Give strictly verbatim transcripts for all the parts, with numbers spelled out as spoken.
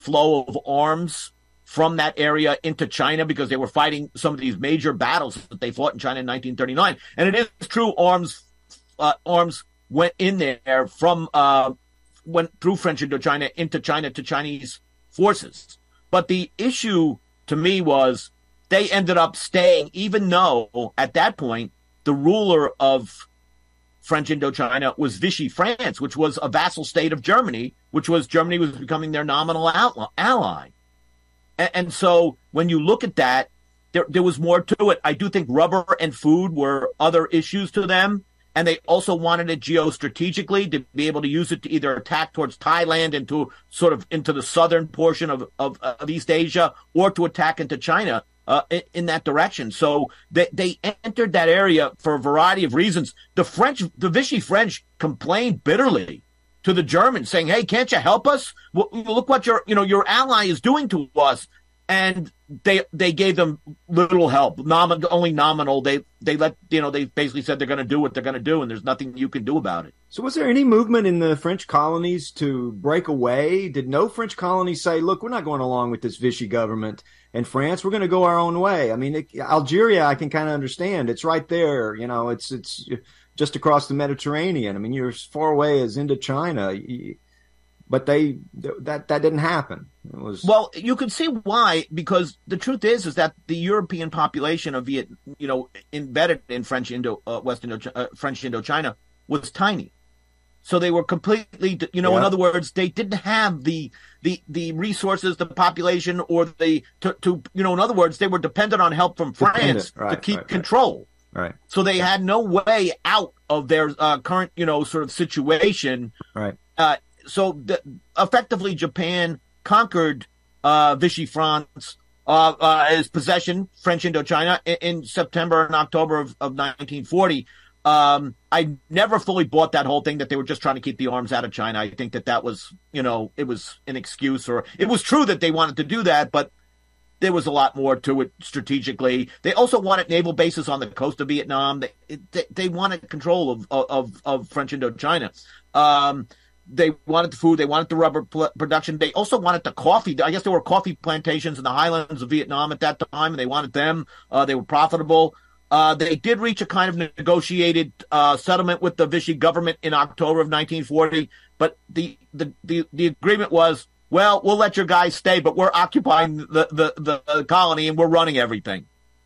flow of arms from that area into China because they were fighting some of these major battles that they fought in China in nineteen thirty-nine. And it is true, arms uh, arms went in there from uh, went through French Indochina into China to Chinese forces. But the issue to me was they ended up staying, even though at that point the ruler of French Indochina was Vichy France, which was a vassal state of Germany, which was Germany was becoming their nominal ally. And, and so when you look at that, there, there was more to it. I do think rubber and food were other issues to them. And they also wanted it geostrategically to be able to use it to either attack towards Thailand and to sort of into the southern portion of, of, of East Asia, or to attack into China uh, in, in that direction. So they, they entered that area for a variety of reasons. The French, the Vichy French complained bitterly to the Germans saying, hey, can't you help us? Well, look what your, you know, your ally is doing to us. And they they gave them little help, Nomin- only nominal. They they let you know they basically said they're going to do what they're going to do, and there's nothing you can do about it. So, was there any movement in the French colonies to break away? Did no French colonies say, "Look, we're not going along with this Vichy government in France. We're going to go our own way"? I mean, it, Algeria, I can kind of understand. It's right there, you know. It's it's just across the Mediterranean. I mean, you're as far away as Indochina. But they that that didn't happen. It was well, you can see why, because the truth is is that the European population of Viet, you know, embedded in French Indo uh, West Indo uh, French Indochina was tiny, so they were completely, you know, yeah. In other words, they didn't have the the the resources, the population, or the to, to you know, in other words, they were dependent on help from France right, to keep right, control. Right. So they had no way out of their uh, current, you know, sort of situation. Right. Uh, So the, effectively, Japan conquered uh, Vichy France, uh, uh, as possession, French Indochina, in, in September and October of, of nineteen forty. Um, I never fully bought that whole thing that they were just trying to keep the arms out of China. I think that that was, you know, it was an excuse, or it was true that they wanted to do that, but there was a lot more to it strategically. They also wanted naval bases on the coast of Vietnam. They they, they wanted control of, of, of French Indochina. Um, They wanted the food. They wanted the rubber pl- production. They also wanted the coffee. I guess there were coffee plantations in the highlands of Vietnam at that time, and they wanted them. Uh, they were profitable. Uh, they did reach a kind of negotiated uh, settlement with the Vichy government in October of nineteen forty, but the, the, the, the agreement was, well, we'll let your guys stay, but we're occupying the, the, the colony and we're running everything.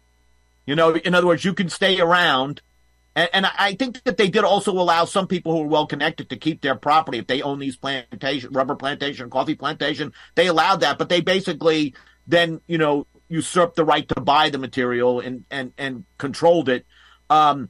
You know, in other words, you can stay around. And, and I think that they did also allow some people who were well connected to keep their property. If they own these plantation, rubber plantation, coffee plantation, they allowed that. But they basically then, you know, usurped the right to buy the material and, and, and controlled it. Um,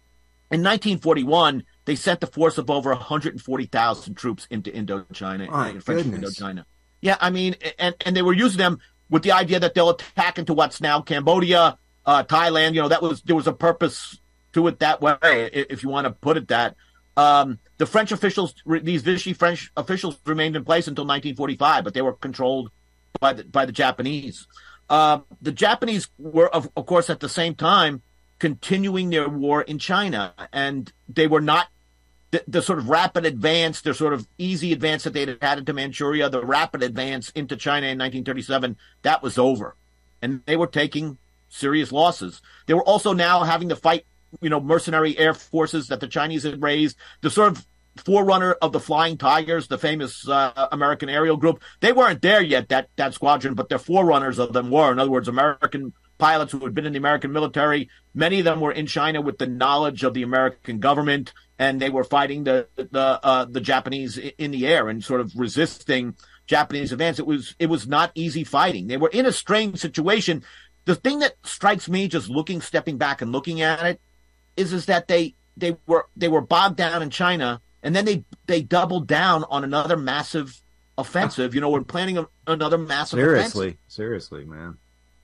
in nineteen forty-one, they sent a force of over one hundred forty thousand troops into Indochina, My French goodness. Indochina. Yeah, I mean, and, and they were using them with the idea that they'll attack into what's now Cambodia, uh, Thailand. You know, that was there was a purpose to it that way, if you want to put it that. Um, the French officials, these Vichy French officials, remained in place until nineteen forty-five, but they were controlled by the by the Japanese. Uh, the Japanese were, of, of course, at the same time continuing their war in China, and they were not the, the sort of rapid advance, the sort of easy advance that they had had into Manchuria, the rapid advance into China in nineteen thirty-seven. That was over, and they were taking serious losses. They were also now having to fight, you know, mercenary air forces that the Chinese had raised, the sort of forerunner of the Flying Tigers, the famous uh, American aerial group. They weren't there yet, that, that squadron, but the forerunners of them were. In other words, American pilots who had been in the American military. Many of them were in China with the knowledge of the American government, and they were fighting the the uh, the Japanese in the air and sort of resisting Japanese advance. It was it was not easy fighting. They were in a strange situation. The thing that strikes me, just looking, stepping back and looking at it, is is that they they were they were bogged down in China, and then they they doubled down on another massive offensive. You know, we're planning a, another massive seriously, offensive. seriously, man.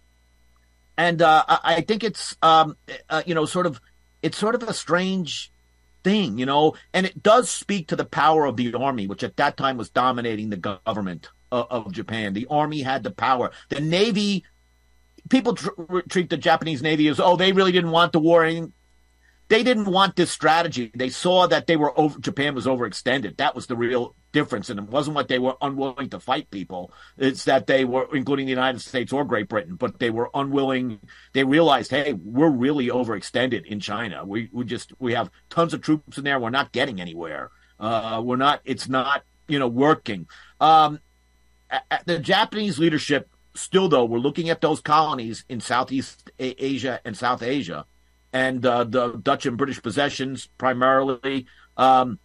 And uh, I, I think it's um, uh, you know sort of it's sort of a strange thing, you know, and it does speak to the power of the army, which at that time was dominating the government of, of Japan. The army had the power. The Navy, people tr- treat the Japanese Navy as, oh, they really didn't want the war. And they didn't want this strategy. They saw that they were over, Japan was overextended. That was the real difference. And it wasn't what they were unwilling to fight people. It's that they were, including the United States or Great Britain, but they were unwilling. They realized, hey, we're really overextended in China. We, we just, we have tons of troops in there. We're not getting anywhere. Uh, we're not, it's not, you know, working. Um, the Japanese leadership still, though, we're looking at those colonies in Southeast Asia and South Asia, and uh, the Dutch and British possessions primarily, um,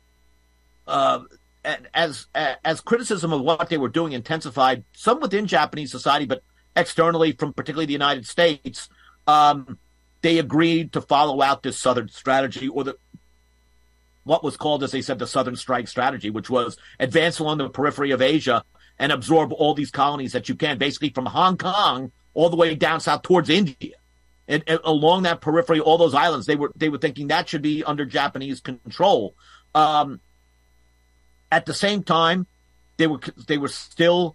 uh, as as criticism of what they were doing intensified, some within Japanese society, but externally from particularly the United States, um, they agreed to follow out this Southern strategy, or the what was called, as they said, the Southern Strike strategy, which was advance along the periphery of Asia and absorb all these colonies that you can, basically from Hong Kong all the way down south towards India. And, and along that periphery, all those islands, they were they were thinking that should be under Japanese control. Um, at the same time, they were they were still,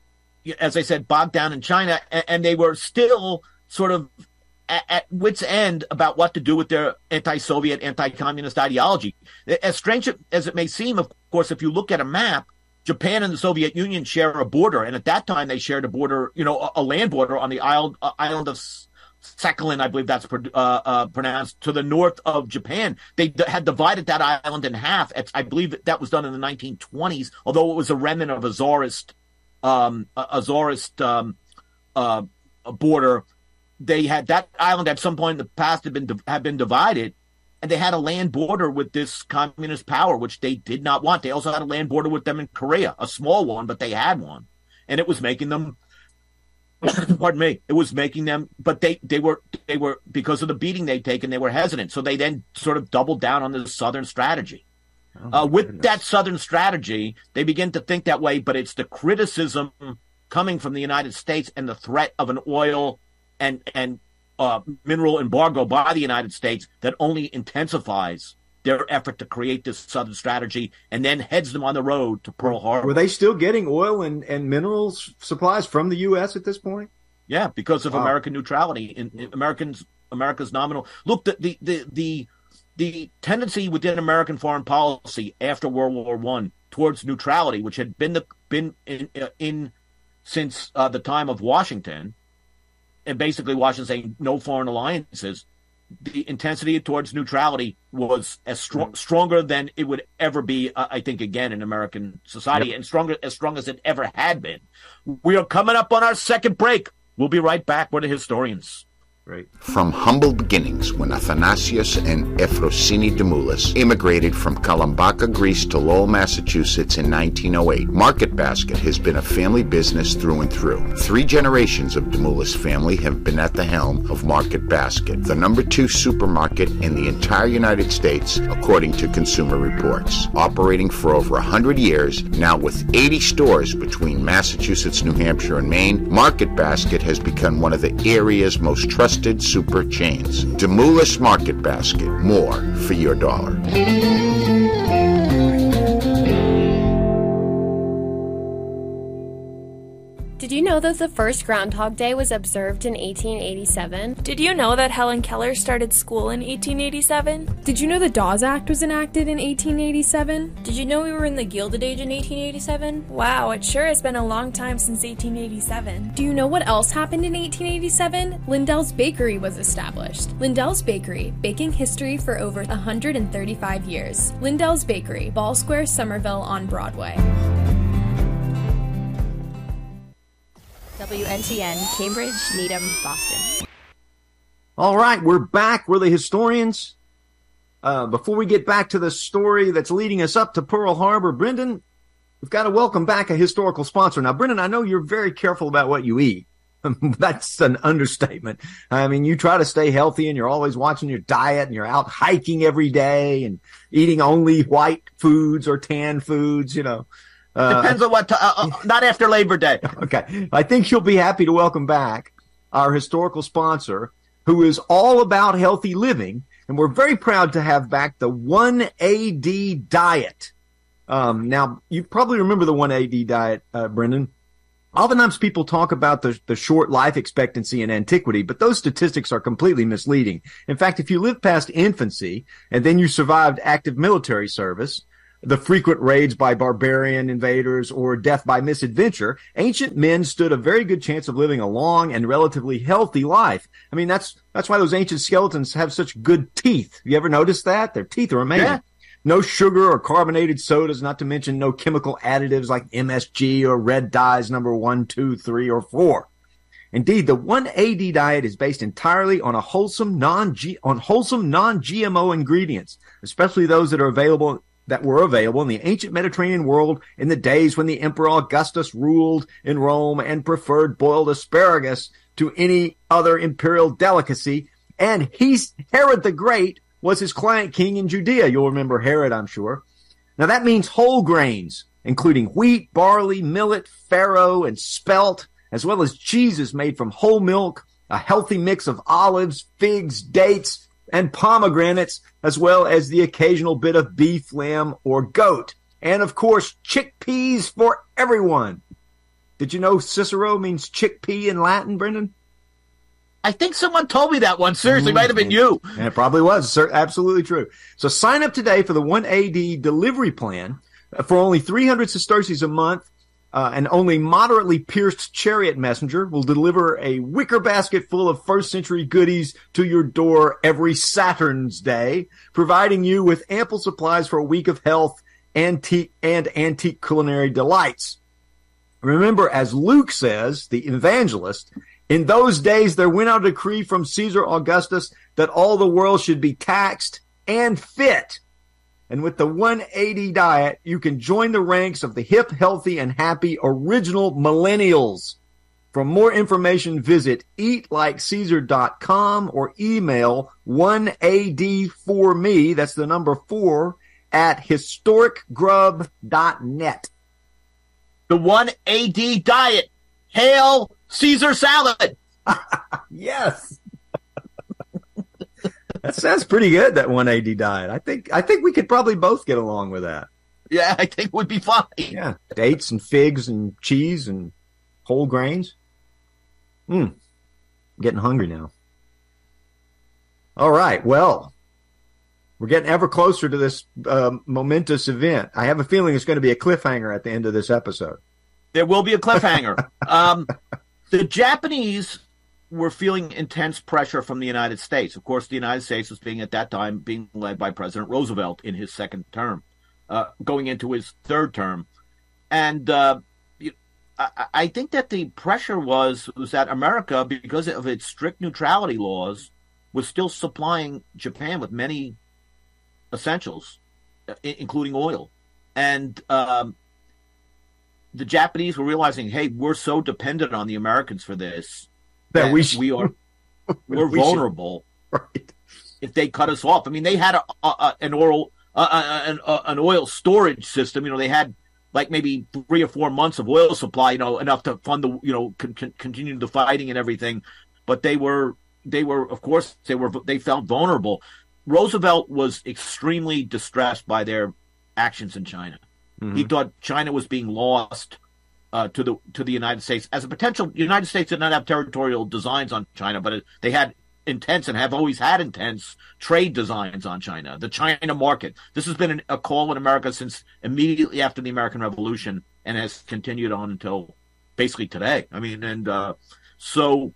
as I said, bogged down in China, and, and they were still sort of at, at wit's end about what to do with their anti-Soviet, anti-communist ideology. As strange as it may seem, of course, if you look at a map, Japan and the Soviet Union share a border, and at that time they shared a border, you know, a, a land border on the island, uh, island of Sakhalin, I believe that's uh, uh, pronounced, to the north of Japan. They d- had divided that island in half. It's, I believe that was done in the nineteen twenties, although it was a remnant of a Tsarist, um, a Tsarist um, uh, border. They had that island at some point in the past had been had been divided, and they had a land border with this communist power, which they did not want. They also had a land border with them in Korea, a small one, but they had one, and it was making them. Pardon me. It was making them, but they, they were, they were, because of the beating they'd taken, they were hesitant. So they then sort of doubled down on the Southern strategy. Oh, uh, with goodness. That Southern strategy, they begin to think that way, but it's the criticism coming from the United States and the threat of an oil and, and, uh, mineral embargo by the United States that only intensifies their effort to create this Southern strategy and then heads them on the road to Pearl Harbor. Were they still getting oil and, and minerals supplies from the U S at this point? Yeah, because of wow. American neutrality in, in Americans, America's nominal. Look, the, the, the, the, the tendency within American foreign policy after World War One towards neutrality, which had been the, been in, in since uh, the time of Washington, and basically Washington saying no foreign alliances, the intensity towards neutrality was as strong, stronger than it would ever be, uh, I think, again in American society, yep. and stronger as strong as it ever had been. We are coming up on our second break. We'll be right back with the historians. Right. From humble beginnings when Athanasius and Efrosini Demoulas immigrated from Kalambaka, Greece to Lowell, Massachusetts in nineteen oh eight, Market Basket has been a family business through and through. Three generations of Demoulas family have been at the helm of Market Basket, the number two supermarket in the entire United States, according to Consumer Reports. Operating for over one hundred years, now with eighty stores between Massachusetts, New Hampshire, and Maine, Market Basket has become one of the area's most trusted super chains. Demoulas Market Basket. More for your dollar. Did you know that the first Groundhog Day was observed in eighteen eighty-seven? Did you know that Helen Keller started school in eighteen eighty-seven? Did you know the Dawes Act was enacted in eighteen eighty-seven? Did you know we were in the Gilded Age in eighteen eighty-seven? Wow, it sure has been a long time since eighteen eighty-seven. Do you know what else happened in eighteen eighty-seven? Lindell's Bakery was established. Lindell's Bakery, baking history for over one hundred thirty-five years. Lindell's Bakery, Ball Square, Somerville on Broadway. W N T N, Cambridge, Needham, Boston. All right, we're back. We're the historians. Uh, before we get back to the story that's leading us up to Pearl Harbor, Brendan, we've got to welcome back a historical sponsor. Now, Brendan, I know you're very careful about what you eat. That's an understatement. I mean, you try to stay healthy and you're always watching your diet and you're out hiking every day and eating only white foods or tan foods, you know. Uh, Depends on what, t- uh, uh, not after Labor Day. Okay. I think you'll be happy to welcome back our historical sponsor, who is all about healthy living. And we're very proud to have back the one A D diet. Um, now, you probably remember the one A D diet, uh, Brendan. Oftentimes people talk about the, the short life expectancy in antiquity, but those statistics are completely misleading. In fact, if you live past infancy and then you survived active military service, the frequent raids by barbarian invaders, or death by misadventure, ancient men stood a very good chance of living a long and relatively healthy life. I mean, that's that's why those ancient skeletons have such good teeth. You ever notice that? Their teeth are amazing. Yeah. No sugar or carbonated sodas, not to mention no chemical additives like M S G or red dyes number one, two, three, or four. Indeed, the one A D diet is based entirely on a wholesome non-G, on wholesome non-G M O ingredients, especially those that are available, that were available in the ancient Mediterranean world in the days when the Emperor Augustus ruled in Rome and preferred boiled asparagus to any other imperial delicacy. And he's Herod the Great was his client king in Judea. You'll remember Herod, I'm sure. Now that means whole grains, including wheat, barley, millet, farro, and spelt, as well as cheeses made from whole milk, a healthy mix of olives, figs, dates, and pomegranates, as well as the occasional bit of beef, lamb, or goat. And of course, chickpeas for everyone. Did you know Cicero means chickpea in Latin, Brendan? I think someone told me that one. Seriously, mm-hmm. Might have been you. And it probably was. Absolutely true. So sign up today for the one A D delivery plan for only three hundred sesterces a month, uh, and only moderately pierced chariot messenger will deliver a wicker basket full of first century goodies to your door every Saturn's Day, providing you with ample supplies for a week of health, antique, and antique culinary delights. Remember, as Luke says, the evangelist, in those days there went out a decree from Caesar Augustus that all the world should be taxed and fit. And with the one A D diet, you can join the ranks of the hip, healthy, and happy original millennials. For more information, visit eat like caesar dot com or email one A D for me, that's the number four, at historic grub dot net. The one A D diet. Hail Caesar salad. Yes. That sounds pretty good, that one A D diet. I think I think we could probably both get along with that. Yeah, I think it would be fine. Yeah, dates and figs and cheese and whole grains. Hmm. I'm getting hungry now. All right, well, we're getting ever closer to this uh, momentous event. I have a feeling it's going to be a cliffhanger at the end of this episode. There will be a cliffhanger. um, the Japanese were feeling intense pressure from the United States. Of course, the United States was being, at that time, being led by President Roosevelt in his second term, uh, going into his third term. And uh, I, I think that the pressure was, was that America, because of its strict neutrality laws, was still supplying Japan with many essentials, including oil. And um, the Japanese were realizing, hey, we're so dependent on the Americans for this that, that we, should, we are we're we vulnerable. Should, right. If they cut us off. I mean, they had a, a, an oil uh, an, uh, an oil storage system. You know, they had like maybe three or four months of oil supply. You know, enough to fund the you know con- con- continue the fighting and everything. But they were they were of course they were they felt vulnerable. Roosevelt was extremely distressed by their actions in China. Mm-hmm. He thought China was being lost uh, to the to the United States as a potential. The United States did not have territorial designs on China, but it, they had intense and have always had intense trade designs on China. The China market. This has been an, a call in America since immediately after the American Revolution and has continued on until basically today. I mean, and uh, so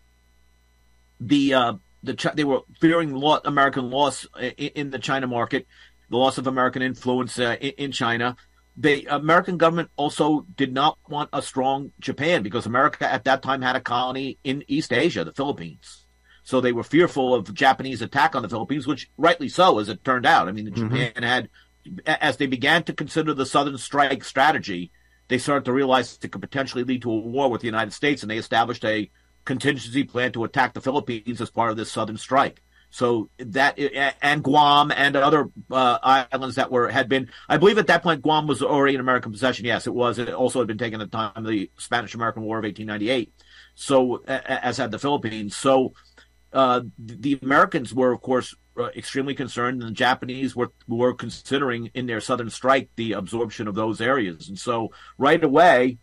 the uh, the they were fearing lo- American loss in, in the China market, the loss of American influence uh, in, in China. The American government also did not want a strong Japan because America at that time had a colony in East Asia, the Philippines. So they were fearful of Japanese attack on the Philippines, which rightly so, as it turned out. I mean, mm-hmm. Japan had, as they began to consider the Southern Strike strategy, they started to realize it could potentially lead to a war with the United States, and they established a contingency plan to attack the Philippines as part of this Southern Strike. So that, and Guam and other uh, islands that were had been, I believe at that point Guam was already an American possession. Yes, it was. It also had been taken at the time of the Spanish-American War of eighteen ninety-eight. So, as had the Philippines. So, uh, the Americans were, of course, uh, extremely concerned, and the Japanese were were considering in their Southern Strike the absorption of those areas. And so, right away,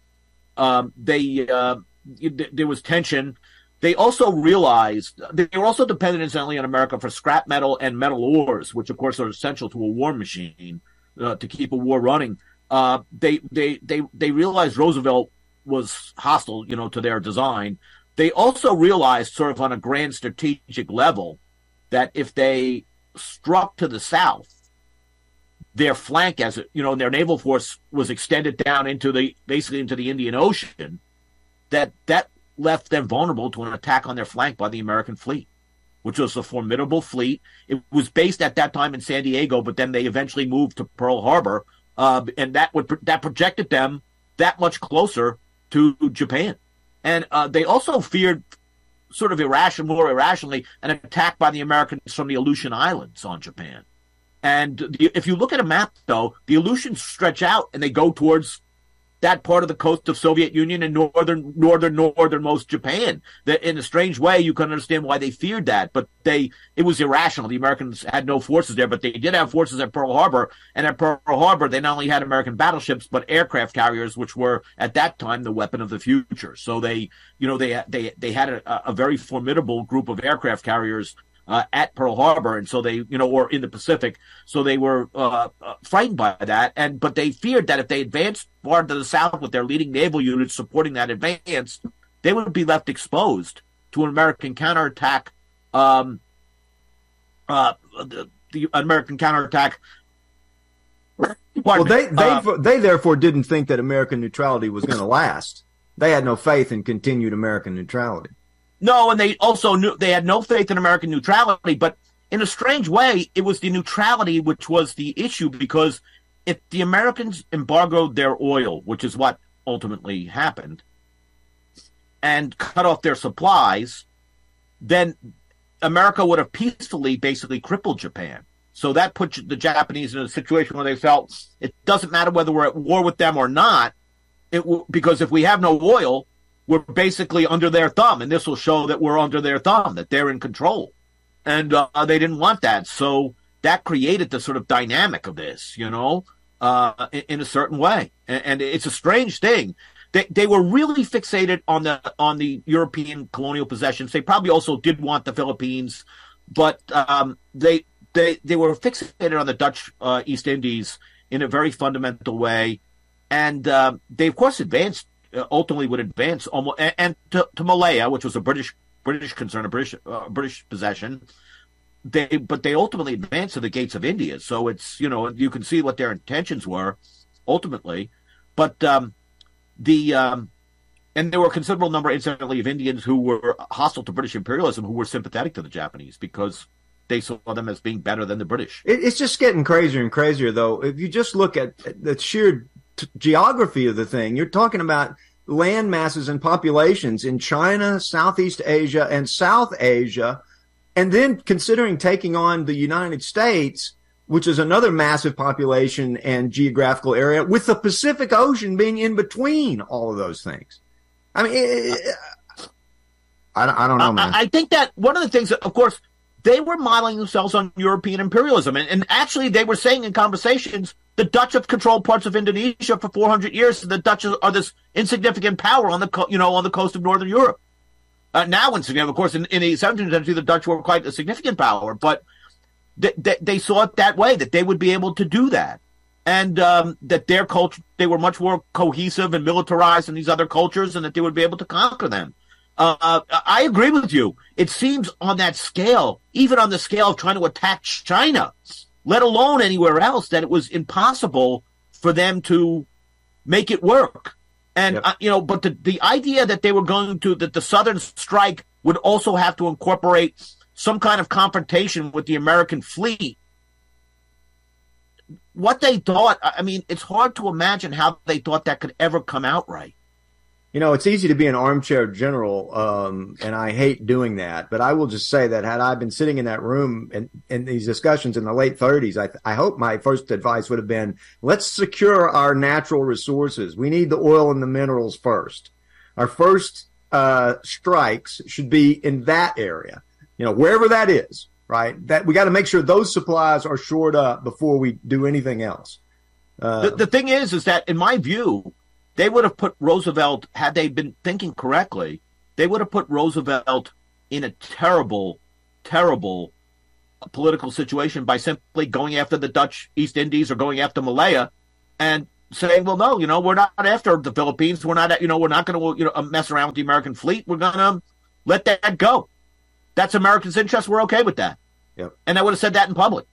Um, they uh, there was tension. They also realized they were also dependent incidentally on America for scrap metal and metal ores, which of course are essential to a war machine uh, to keep a war running. Uh, they they they they realized Roosevelt was hostile, you know, to their design. They also realized, sort of on a grand strategic level, that if they struck to the south, their flank, as it, you know, their naval force was extended down into the basically into the Indian Ocean, that that left them vulnerable to an attack on their flank by the American fleet, which was a formidable fleet. It was based at that time in San Diego, but then they eventually moved to Pearl Harbor, uh, and that would that projected them that much closer to Japan. And uh, they also feared, sort of irrational, more irrationally, an attack by the Americans from the Aleutian Islands on Japan. And the, if you look at a map, though, the Aleutians stretch out and they go towards that part of the coast of Soviet Union and northern, northern, northernmost Japan. That in a strange way, you can understand why they feared that, but they, it was irrational. The Americans had no forces there, but they did have forces at Pearl Harbor. And at Pearl Harbor, they not only had American battleships, but aircraft carriers, which were at that time the weapon of the future. So they, you know, they, they, they had a, a very formidable group of aircraft carriers Uh, at Pearl Harbor, and so they, you know, or in the Pacific, so they were uh, uh, frightened by that, and but they feared that if they advanced far to the south with their leading naval units supporting that advance, they would be left exposed to an American counterattack. Um, uh, the, the American counterattack. Well, they they uh, they therefore didn't think that American neutrality was going to last. They had no faith in continued American neutrality. No, and they also knew they had no faith in American neutrality, but in a strange way, it was the neutrality which was the issue, because if the Americans embargoed their oil, which is what ultimately happened, and cut off their supplies, then America would have peacefully basically crippled Japan. So that put the Japanese in a situation where they felt it doesn't matter whether we're at war with them or not, it w- because if we have no oil, we're basically under their thumb, and this will show that we're under their thumb, that they're in control. And uh, they didn't want that. So that created the sort of dynamic of this, you know, uh, in, in a certain way. And, and it's a strange thing. They they were really fixated on the on the European colonial possessions. They probably also did want the Philippines, but um, they they they were fixated on the Dutch uh, East Indies in a very fundamental way. And uh, they, of course, advanced. Ultimately would advance almost and, and to, to Malaya, which was a British British concern, a British uh, British possession. They but they ultimately advanced to the gates of India. So it's, you know, you can see what their intentions were ultimately. But um, the um, and there were a considerable number, incidentally, of Indians who were hostile to British imperialism, who were sympathetic to the Japanese because they saw them as being better than the British. It, it's just getting crazier and crazier, though. If you just look at the sheer t- geography of the thing, you're talking about land masses and populations in China, Southeast Asia, and South Asia, and then considering taking on the United States, which is another massive population and geographical area, with the Pacific Ocean being in between all of those things. I mean, it, it, I, I don't know, man. I, I think that one of the things that, of course, they were modeling themselves on European imperialism. And, and actually, they were saying in conversations, the Dutch have controlled parts of Indonesia for four hundred years. And the Dutch are this insignificant power on the, co- you know, on the coast of Northern Europe. Uh, now, insignificant, of course, in, in the seventeenth century, the Dutch were quite a significant power, but they, they, they saw it that way, that they would be able to do that. And um, that their culture, they were much more cohesive and militarized than these other cultures, and that they would be able to conquer them. Uh, I agree with you. It seems on that scale, even on the scale of trying to attack China, let alone anywhere else, that it was impossible for them to make it work. And, yep. uh, you know, but the, the idea that they were going to, that the Southern strike would also have to incorporate some kind of confrontation with the American fleet, what they thought, I mean, it's hard to imagine how they thought that could ever come out right. You know, it's easy to be an armchair general, um, and I hate doing that. But I will just say that had I been sitting in that room in, in these discussions in the late thirties, I, I hope my first advice would have been, let's secure our natural resources. We need the oil and the minerals first. Our first uh, strikes should be in that area, you know, wherever that is, right? That we got to make sure those supplies are shored up before we do anything else. Uh, the, the thing is, is that in my view, they would have put Roosevelt, had they been thinking correctly, they would have put Roosevelt in a terrible, terrible political situation by simply going after the Dutch East Indies or going after Malaya and saying, well, no, you know, we're not after the Philippines. We're not, you know, we're not going to, you know, mess around with the American fleet. We're going to let that go. That's Americans' interest. We're okay with that. Yep. And I would have said that in public.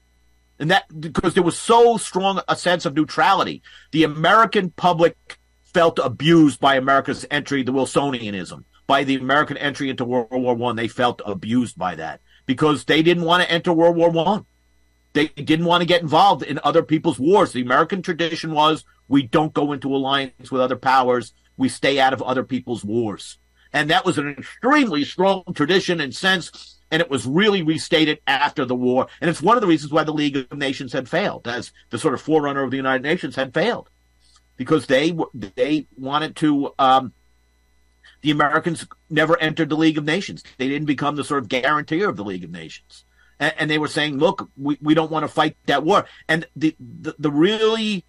And that because there was so strong a sense of neutrality. The American public felt abused by America's entry, the Wilsonianism, by the American entry into World War One. They felt abused by that because they didn't want to enter World War One. They didn't want to get involved in other people's wars. The American tradition was we don't go into alliance with other powers. We stay out of other people's wars. And that was an extremely strong tradition and sense. And it was really restated after the war. And it's one of the reasons why the League of Nations had failed, as the sort of forerunner of the United Nations had failed. Because they they wanted to, um, the Americans never entered the League of Nations. They didn't become the sort of guarantor of the League of Nations. And, and they were saying, look, we, we don't want to fight that war. And the, the, the really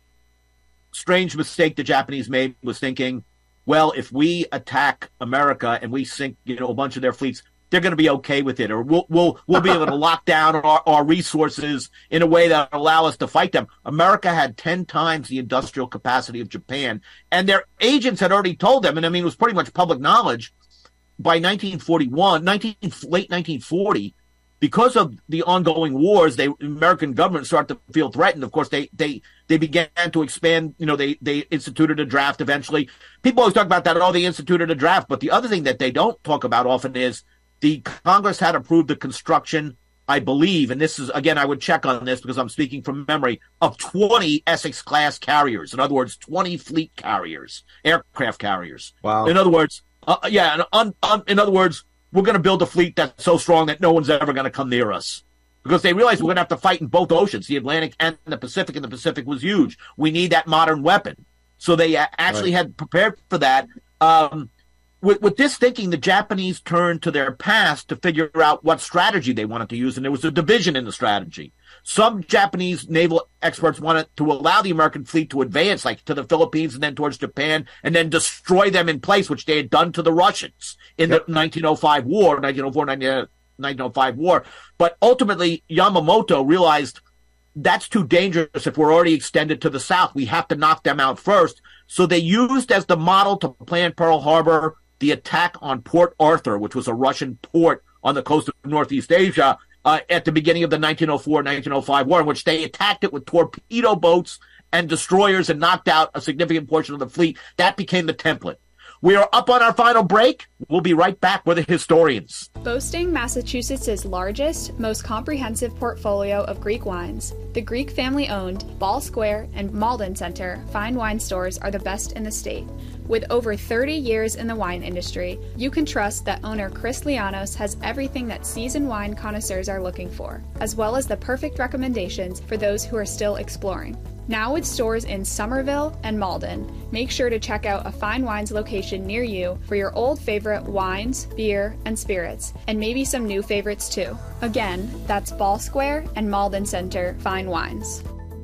strange mistake the Japanese made was thinking, well, if we attack America and we sink, you know, a bunch of their fleets, they're going to be okay with it, or we'll we'll we'll be able to lock down our, our resources in a way that will allow us to fight them. America had ten times the industrial capacity of Japan, and their agents had already told them, and I mean it was pretty much public knowledge by nineteen forty-one, nineteen late nineteen forty, because of the ongoing wars, they the American government started to feel threatened. Of course, they they they began to expand. You know, they they instituted a draft eventually. People always talk about that. Oh, they instituted a draft, but the other thing that they don't talk about often is the Congress had approved the construction, I believe, and this is, again, I would check on this because I'm speaking from memory, of twenty Essex-class carriers. In other words, twenty fleet carriers, aircraft carriers. Wow. In other words, uh, yeah, un, un, in other words, we're going to build a fleet that's so strong that no one's ever going to come near us. Because they realized we're going to have to fight in both oceans, the Atlantic and the Pacific, and the Pacific was huge. We need that modern weapon. So they actually right. had prepared for that. Um, With, with this thinking, the Japanese turned to their past to figure out what strategy they wanted to use, and there was a division in the strategy. Some Japanese naval experts wanted to allow the American fleet to advance, like to the Philippines and then towards Japan, and then destroy them in place, which they had done to the Russians in yep. the nineteen oh five war, nineteen oh four, nineteen oh five war. But ultimately, Yamamoto realized that's too dangerous if we're already extended to the south. We have to knock them out first. So they used as the model to plan Pearl Harbor the attack on Port Arthur, which was a Russian port on the coast of Northeast Asia, uh, at the beginning of the nineteen oh four nineteen oh five war, in which they attacked it with torpedo boats and destroyers and knocked out a significant portion of the fleet. That became the template. We are up on our final break. We'll be right back with the historians. Boasting Massachusetts' largest, most comprehensive portfolio of Greek wines, the Greek family-owned Ball Square and Malden Center fine wine stores are the best in the state. With over thirty years in the wine industry, you can trust that owner Chris Lianos has everything that seasoned wine connoisseurs are looking for, as well as the perfect recommendations for those who are still exploring. Now with stores in Somerville and Malden, make sure to check out a Fine Wines location near you for your old favorite wines, beer, and spirits, and maybe some new favorites too. Again, that's Ball Square and Malden Center Fine Wines.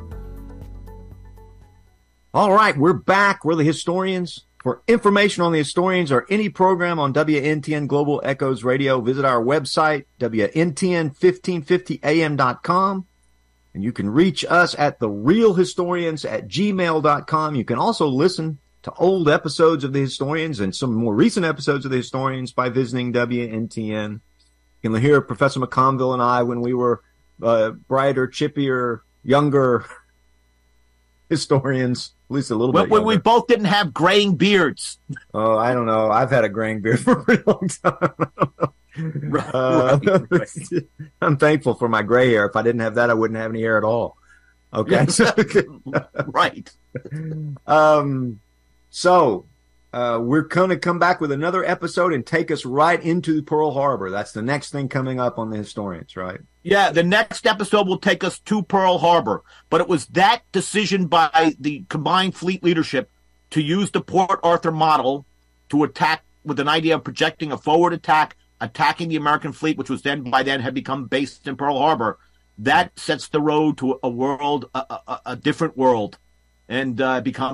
All right, we're back. We're the historians. For information on the historians or any program on W N T N Global Echoes Radio, visit our website, W N T N fifteen fifty A M dot com. And you can reach us at therealhistorians at gmail dot com. You can also listen to old episodes of The Historians and some more recent episodes of The Historians by visiting W N T N. You can hear Professor McConville and I when we were uh, brighter, chippier, younger historians, at least a little when, bit when younger. we both didn't have graying beards. Oh, I don't know. I've had a graying beard for a pretty long time. Right, uh, right, right. I'm thankful for my gray hair. If I didn't have that, I wouldn't have any hair at all. Okay. Right. Um, so uh, we're going to come back with another episode and take us right into Pearl Harbor. That's the next thing coming up on the historians, right? Yeah, the next episode will take us to Pearl Harbor. But it was that decision by the combined fleet leadership to use the Port Arthur model to attack with an idea of projecting a forward attack, attacking the American fleet, which was then by then had become based in Pearl Harbor. That sets the road to a world, a, a, a different world, and uh, becomes mm.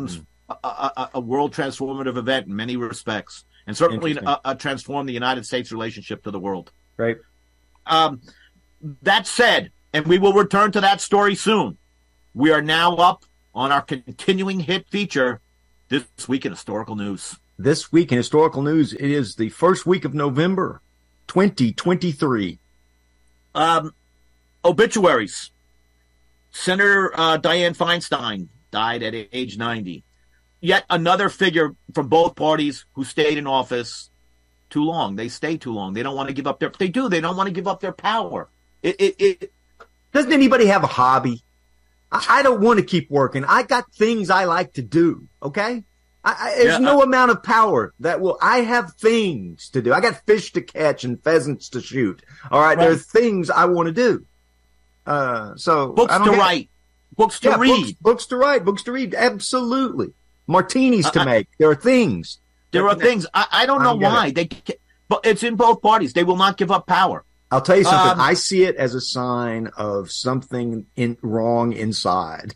a, a, a world transformative event in many respects, and certainly a, a transformed the United States relationship to the world. Right. Um, that said, and we will return to that story soon, we are now up on our continuing hit feature, This Week in Historical News. This week in historical news, it is the first week of November, twenty twenty-three. Um, obituaries. Senator uh, Dianne Feinstein died at age ninety. Yet another figure from both parties who stayed in office too long. They stay too long. They don't want to give up their. They do. They don't want to give up their power. It. It. it Doesn't anybody have a hobby? I, I don't want to keep working. I got things I like to do. Okay. I, I, there's yeah, no I, amount of power that will. I have things to do. I got fish to catch and pheasants to shoot. All right, right. There are things I want to do. Uh, so books I don't to get, write, books to yeah, read, books, books to write, books to read. Absolutely, martinis to uh, make. There are things. There are things. I, I don't know I don't why they. But it's in both parties. They will not give up power. I'll tell you something. Um, I see it as a sign of something in, wrong inside.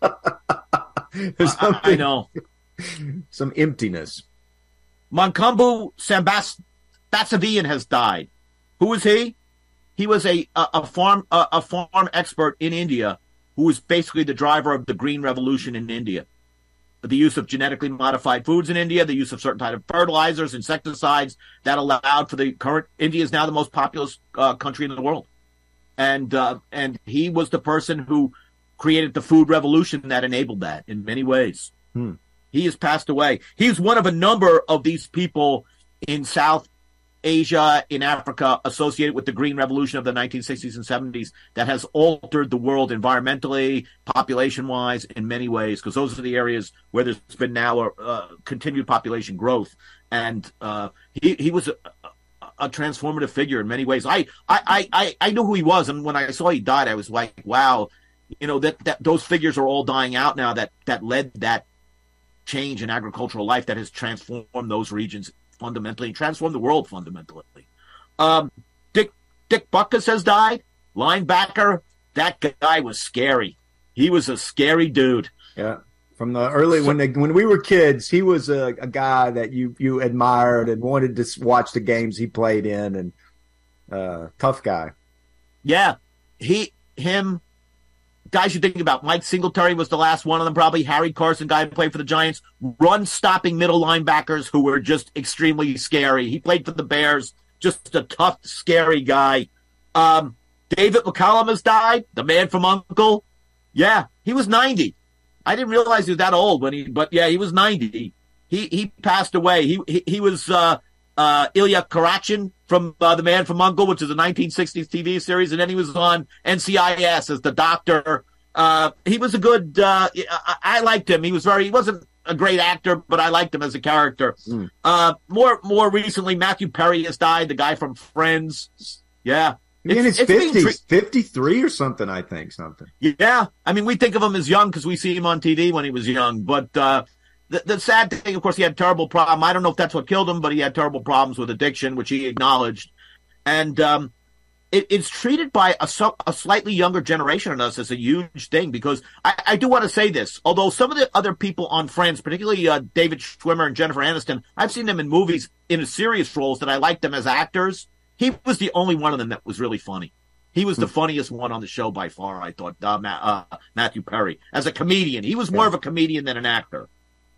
There's something, I, I know. Some emptiness. Mankombu Sambas-Batsavian has died. Who is he? He was a a, a farm a, a farm expert in India who was basically the driver of the Green Revolution in India. The use of genetically modified foods in India, the use of certain type of fertilizers, insecticides that allowed for the current. India is now the most populous uh, country in the world, and uh, and he was the person who created the food revolution that enabled that in many ways. Hmm. He has passed away. He's one of a number of these people in South Asia, in Africa, associated with the Green Revolution of the nineteen sixties and seventies that has altered the world environmentally, population-wise, in many ways, because those are the areas where there's been now a uh, continued population growth. And uh, he, he was a, a transformative figure in many ways. I, I, I, I knew who he was, and when I saw he died, I was like, wow, you know, that, that those figures are all dying out now that, that led that change in agricultural life that has transformed those regions fundamentally, transformed the world fundamentally. Um, Dick Dick Butkus has died. Linebacker. That guy was scary. He was a scary dude. Yeah. From the early when they, when we were kids, he was a, a guy that you you admired and wanted to watch the games he played in, and uh, tough guy. Yeah, he him. Guys you think about, Mike Singletary was the last one of them, probably. Harry Carson, guy who played for the Giants. Run-stopping middle linebackers who were just extremely scary. He played for the Bears. Just a tough, scary guy. Um, David McCallum has died, the man from Uncle. Yeah, he was ninety. I didn't realize he was that old when he, but yeah, he was ninety. He he passed away. He he, he was uh, uh, Ilya Karachin from uh, The Man from Uncle, which is a nineteen sixties T V series, and then he was on N C I S as the doctor. Uh, he was a good. Uh, I, I liked him. He was very. He wasn't a great actor, but I liked him as a character. Mm. Uh, more more recently, Matthew Perry has died. The guy from Friends. Yeah. It's, in his fifties, tre- fifty-three or something, I think, something. Yeah. I mean, we think of him as young because we see him on T V when he was young. But uh, the, the sad thing, of course, he had a terrible problem. I don't know if that's what killed him, but he had terrible problems with addiction, which he acknowledged. And um, it, it's treated by a, a slightly younger generation than us as a huge thing because I, I do want to say this. Although some of the other people on Friends, particularly uh, David Schwimmer and Jennifer Aniston, I've seen them in movies in serious roles that I liked them as actors. He was the only one of them that was really funny. He was the funniest one on the show by far, I thought, uh, Ma- uh, Matthew Perry. As a comedian, he was more yeah. of a comedian than an actor.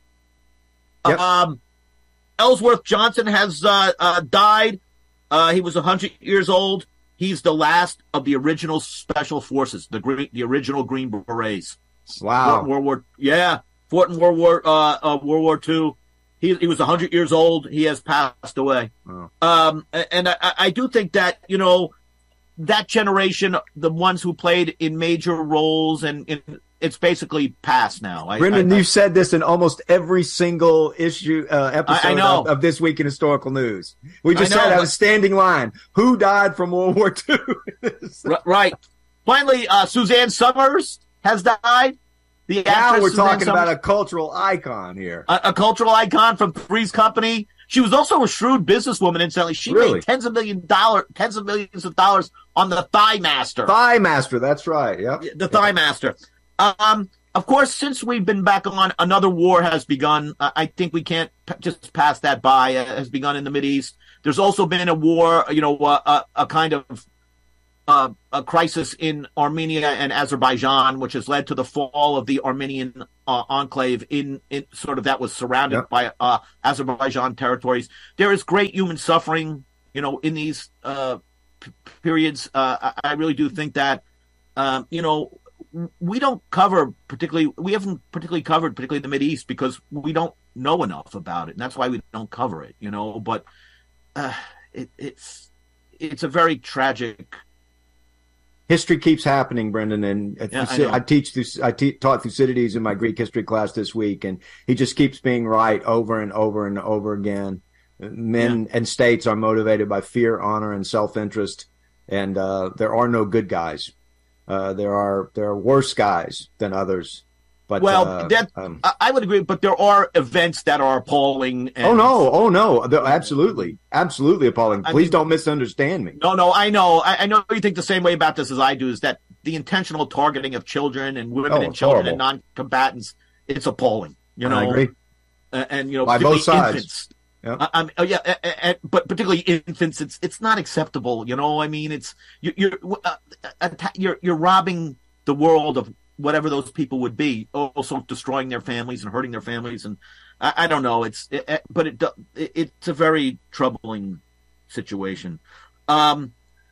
Yep. Um, Ellsworth Johnson has uh, uh, died. Uh, he was one hundred years old. He's the last of the original Special Forces, the green, the original Green Berets. Wow. World War, yeah, fought in World War uh, uh, World War Two. He, he was one hundred years old. He has passed away. Oh. Um, and I, I do think that, you know, that generation, the ones who played in major roles, and, and it's basically past now. I, Brendan, I, I, you've said this in almost every single issue uh, episode I, I know. Of, of This Week in Historical News. We just I know, said but... a standing line. Who died from World War Two? Right. Finally, uh, Suzanne Summers has died. The now we're Suzanne talking Summers, about a cultural icon here. A, a cultural icon from Three's Company. She was also a shrewd businesswoman, incidentally. She really? made tens of million dollar, tens of millions of dollars on the Thigh Master. Thigh Master, that's right. Yep. The Thigh Master. Um, of course, since we've been back on, another war has begun. Uh, I think we can't p- just pass that by. Uh, has begun in the Mideast. There's also been a war, you know, uh, a, a kind of uh, a crisis in Armenia and Azerbaijan, which has led to the fall of the Armenian uh, enclave in, in sort of that was surrounded Yep. by uh, Azerbaijan territories. There is great human suffering, you know, in these uh, p- periods. Uh, I, I really do think that, um, you know, we don't cover particularly, we haven't particularly covered particularly the Mideast because we don't know enough about it. And that's why we don't cover it, you know, but uh, it, it's, it's a very tragic. History keeps happening, Brendan, and Yeah, I I, know. I teach Thus- I te- taught Thucydides in my Greek history class this week, and he just keeps being right over and over and over again. Men Yeah. and states are motivated by fear, honor, and self-interest, and uh, there are no good guys. Uh, there are there are worse guys than others. But Well, uh, that um, I I would agree, but there are events that are appalling. And, oh no, oh no, The- absolutely, absolutely appalling. I Please mean- don't misunderstand me. No, no, I know. I, I know you think the same way about this as I do, is that the intentional targeting of children and women Oh, and it's children horrible. and non-combatants, it's appalling. You know, I agree. Uh, and, you know, By both particularly sides. infants. Yep. I, I'm, oh yeah, uh, uh, but particularly infants, it's it's not acceptable. You know, I mean, it's you, you're uh, atta- you're you're robbing the world of whatever those people would be, also destroying their families and hurting their families, and I, I don't know. It's it, it- but it, do- it it's a very troubling situation. Um,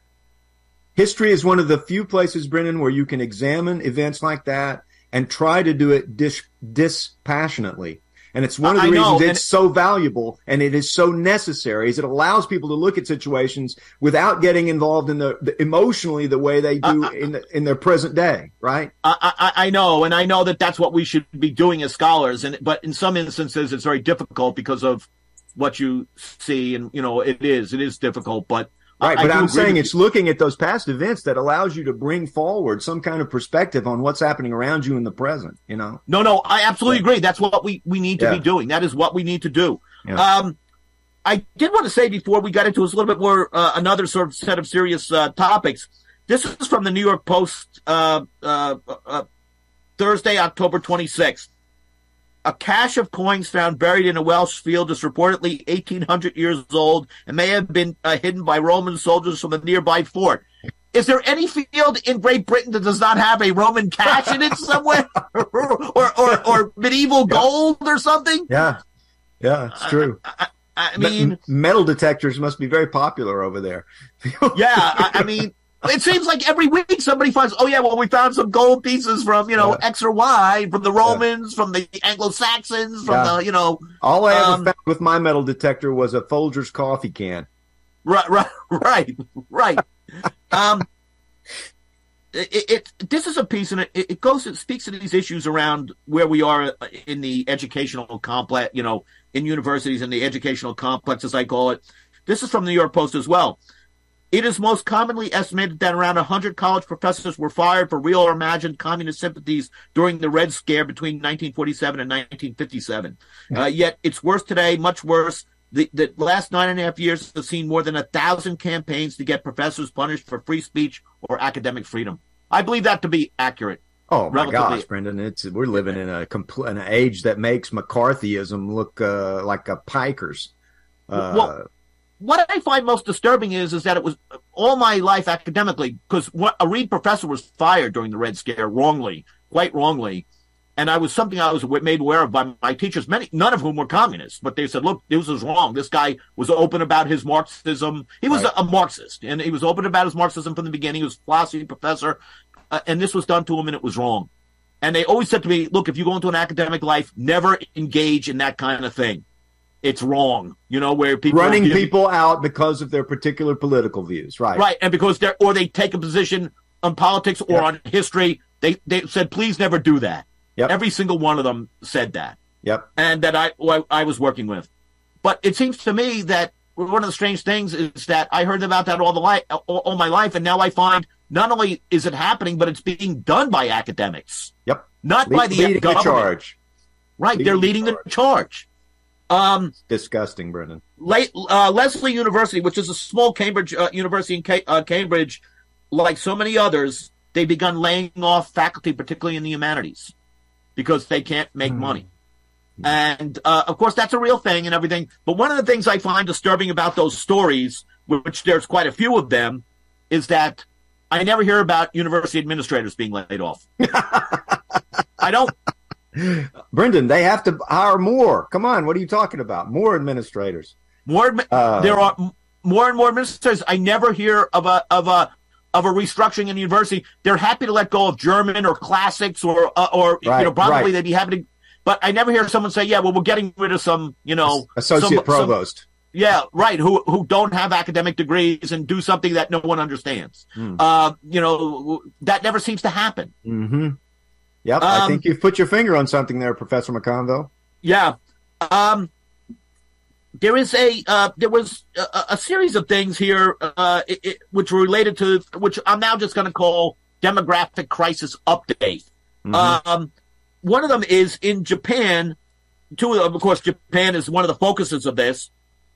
History is one of the few places, Brennan, where you can examine events like that and try to do it dis- dispassionately. And it's one of the I know, reasons and- it's so valuable and it is so necessary is it allows people to look at situations without getting involved in the, the emotionally the way they do Uh, uh, in the, in their present day, right? I, I, I know, and I know that that's what we should be doing as scholars. And but in some instances, it's very difficult because of what you see, and you know, it is it is difficult. But Right, I, but I do I'm agree saying with it's looking at those past events that allows you to bring forward some kind of perspective on what's happening around you in the present, you know? No, no, I absolutely agree. That's what we, we need to Yeah. be doing. That is what we need to do. Yeah. Um, I did want to say before we got into this a little bit more, uh, another sort of set of serious uh, topics. This is from the New York Post, uh, uh, uh, Thursday, October twenty-sixth. A cache of coins found buried in a Welsh field is reportedly eighteen hundred years old and may have been uh, hidden by Roman soldiers from a nearby fort. Is there any field in Great Britain that does not have a Roman cache in it somewhere, or, or or medieval gold or something? Yeah, yeah, it's true. I, I mean, Me- metal detectors must be very popular over there. yeah, I, I mean, it seems like every week somebody finds, oh yeah, well, we found some gold pieces from, you know, Yeah. X or Y, from the Romans, from the Anglo-Saxons, from Yeah. the, you know. All I ever Um, found with my metal detector was a Folgers coffee can. Right, right, right, right. um, it, it, this is a piece, and it, it goes, it speaks to these issues around where we are in the educational complex, you know, in universities and the educational complex, as I call it. This is from the New York Post as well. It is most commonly estimated that around one hundred college professors were fired for real or imagined communist sympathies during the Red Scare between nineteen forty-seven and nineteen fifty-seven. Uh, yet it's worse today, much worse. The, the last nine and a half years have seen more than a thousand campaigns to get professors punished for free speech or academic freedom. I believe that to be accurate. Oh my Relatively- gosh, Brendan! It's we're living in a compl- an age that makes McCarthyism look uh, like a pikers. Uh, Well, what I find most disturbing is is that it was all my life academically, because a Reed professor was fired during the Red Scare wrongly, quite wrongly, and I was something I was made aware of by my teachers, many none of whom were communists, but they said, "Look, this is wrong. This guy was open about his Marxism. He was Right. a, a Marxist, and he was open about his Marxism from the beginning. He was a philosophy professor, uh, and this was done to him, and it was wrong." And they always said to me, "Look, if you go into an academic life, never engage in that kind of thing. It's wrong." You know, where people running give- people out because of their particular political views, right? Right, and because they're or they take a position on politics or Yep. on history, they they said, please never do that. Yep. Every single one of them said that, Yep. and that I who I, I was working with. But it seems to me that one of the strange things is that I heard about that all the life, all, all my life, and now I find not only is it happening, but it's being done by academics, Yep. not Le- by the leading the government. charge. Right, they're Leading leading the the charge. Um, Disgusting, Brendan. late, uh, Lesley University, which is a small Cambridge uh, university in Ca- uh, Cambridge, like so many others, they've begun laying off faculty, particularly in the humanities. because they can't make mm. money. And, uh, of course, that's a real thing and everything. But one of the things I find disturbing about those stories, which there's quite a few of them, is that I never hear about university administrators being laid off. I don't. Brendan, they have to hire more. Come on, what are you talking about? More administrators. More. Uh, there are more and more administrators. I never hear of a of a of a restructuring in the university. They're happy to let go of German or classics or uh, or right, you know probably right. they'd be happy to. But I never hear someone say, "Yeah, well, we're getting rid of some, you know, associate some, provost." Some, yeah, right. Who who don't have academic degrees and do something that no one understands. Mm. Uh, you know, that never seems to happen. Mm-hmm. Yep, um, I think you've put your finger on something there, Professor McConville. Yeah. Um, there is a uh, there was a, a series of things here uh, it, it, which were related to which I'm now just going to call demographic crisis update. Mm-hmm. Um, one of them is in Japan. Two of them, of course, Japan is one of the focuses of this.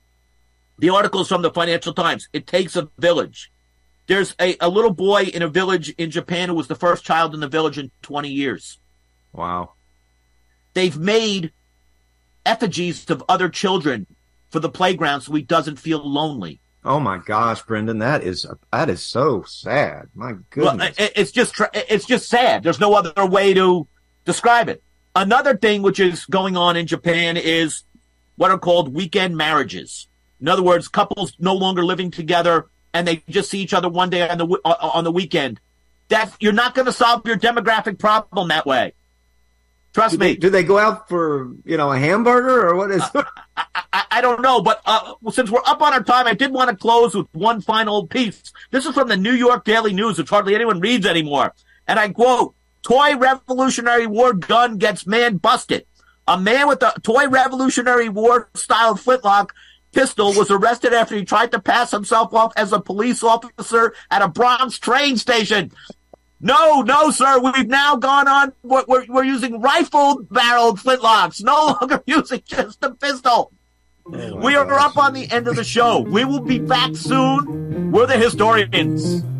The article is from the Financial Times. It takes a village. There's a, a little boy in a village in Japan who was the first child in the village in twenty years. Wow. They've made effigies of other children for the playground so he doesn't feel lonely. Oh my gosh, Brendan, that is that is so sad. My goodness. Well, it, it's just it's just sad. There's no other way to describe it. Another thing which is going on in Japan is what are called weekend marriages. In other words, couples no longer living together and they just see each other one day on the on the weekend. That you're not going to solve your demographic problem that way. Trust do me. They, do they go out for, you know, a hamburger or what is uh, I, I, I don't know, but uh, since we're up on our time, I did want to close with one final piece. This is from the New York Daily News, which hardly anyone reads anymore. And I quote, "Toy Revolutionary War gun gets man busted. A man with a toy Revolutionary War style flintlock pistol was arrested after he tried to pass himself off as a police officer at a Bronx train station." No, no, sir. We've now gone on. We're, we're, we're using rifle-barreled flintlocks, no longer using just a pistol. Oh we are gosh. up on the end of the show. We will be back soon. We're the historians.